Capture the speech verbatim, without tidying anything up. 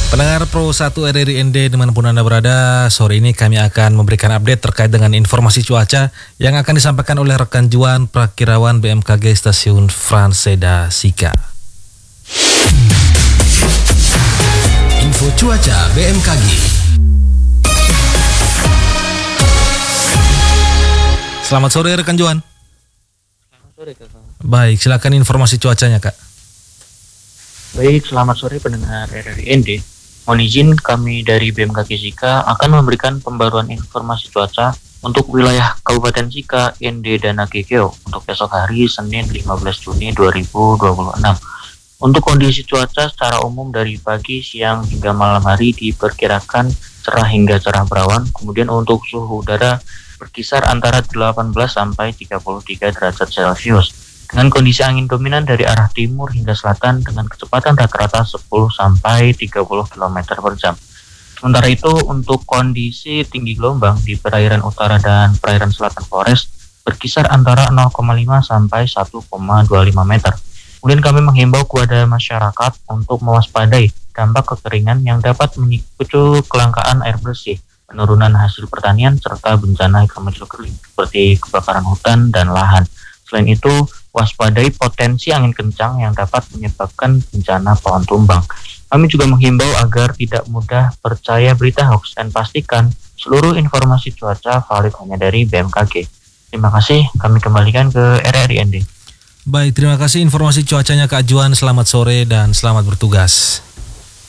Pendengar Pro satu R R I N D dimanapun Anda berada, sore ini kami akan memberikan update terkait dengan informasi cuaca yang akan disampaikan oleh rekan Juan Prakirawan B M K G Stasiun Franseda Sika. Info cuaca B M K G. Selamat sore rekan Juan. Selamat sore kakak. Baik, silakan informasi cuacanya kak. Baik, selamat sore pendengar R R I N D. Mohon izin kami dari B M K G Sika akan memberikan pembaruan informasi cuaca untuk wilayah Kabupaten Sika, N D, dan Nagegeo untuk besok hari Senin lima belas Juni dua ribu dua puluh enam. Untuk kondisi cuaca secara umum dari pagi, siang, hingga malam hari diperkirakan cerah hingga cerah berawan. Kemudian untuk suhu udara berkisar antara delapan belas sampai tiga puluh tiga derajat Celcius. Dengan kondisi angin dominan dari arah timur hingga selatan dengan kecepatan rata-rata sepuluh sampai tiga puluh kilometer per jam. Sementara itu untuk kondisi tinggi gelombang di perairan utara dan perairan selatan Flores berkisar antara nol koma lima sampai satu koma dua lima meter. Kemudian kami menghimbau kepada masyarakat untuk mewaspadai dampak kekeringan yang dapat memicu kelangkaan air bersih, penurunan hasil pertanian, serta bencana hidrometeorologi seperti kebakaran hutan dan lahan. Selain itu, waspadai potensi angin kencang yang dapat menyebabkan bencana pohon tumbang. Kami juga menghimbau agar tidak mudah percaya berita hoax dan pastikan seluruh informasi cuaca valid hanya dari B M K G. Terima kasih, kami kembalikan ke R R I N D. Baik, terima kasih informasi cuacanya Kak Juan. Selamat sore dan selamat bertugas.